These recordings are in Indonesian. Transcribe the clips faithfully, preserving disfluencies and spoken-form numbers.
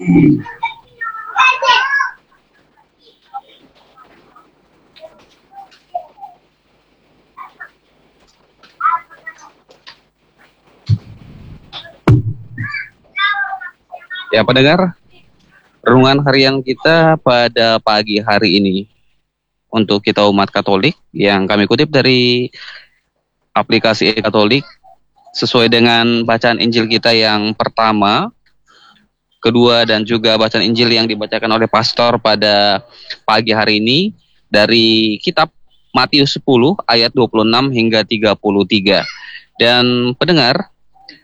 Ya, pendengar, renungan harian kita pada pagi hari ini untuk kita umat Katolik yang kami kutip dari aplikasi e-Katolik sesuai dengan bacaan Injil kita yang pertama, kedua, dan juga bacaan Injil yang dibacakan oleh pastor pada pagi hari ini dari kitab Matius sepuluh ayat dua puluh enam hingga tiga puluh tiga. Dan pendengar,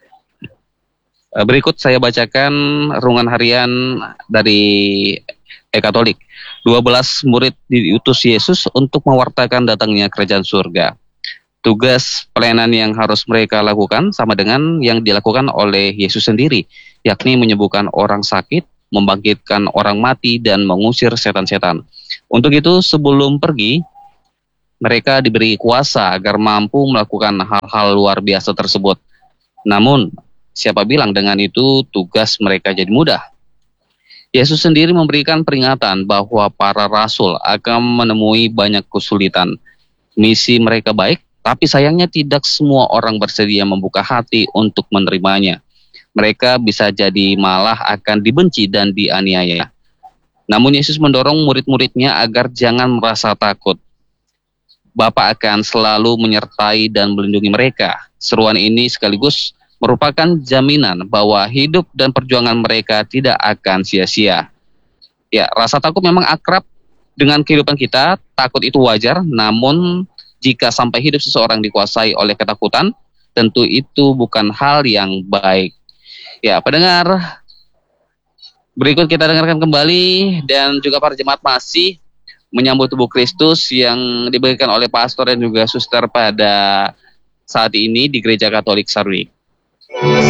berikut saya bacakan renungan harian dari e-Katolik. dua belas murid diutus Yesus untuk mewartakan datangnya kerajaan surga. Tugas pelayanan yang harus mereka lakukan sama dengan yang dilakukan oleh Yesus sendiri, yakni menyembuhkan orang sakit, membangkitkan orang mati, dan mengusir setan-setan. Untuk itu, sebelum pergi, mereka diberi kuasa agar mampu melakukan hal-hal luar biasa tersebut. Namun, siapa bilang dengan itu tugas mereka jadi mudah? Yesus sendiri memberikan peringatan bahwa para rasul akan menemui banyak kesulitan. Misi mereka baik, tapi sayangnya tidak semua orang bersedia membuka hati untuk menerimanya. Mereka bisa jadi malah akan dibenci dan dianiaya. Namun Yesus mendorong murid-muridnya agar jangan merasa takut. Bapa akan selalu menyertai dan melindungi mereka. Seruan ini sekaligus merupakan jaminan bahwa hidup dan perjuangan mereka tidak akan sia-sia. Ya, rasa takut memang akrab dengan kehidupan kita. Takut itu wajar, namun jika sampai hidup seseorang dikuasai oleh ketakutan, tentu itu bukan hal yang baik. Ya, pendengar, berikut kita dengarkan kembali dan juga para jemaat masih menyambut tubuh Kristus yang diberikan oleh pastor dan juga suster pada saat ini di Gereja Katolik Sarudik.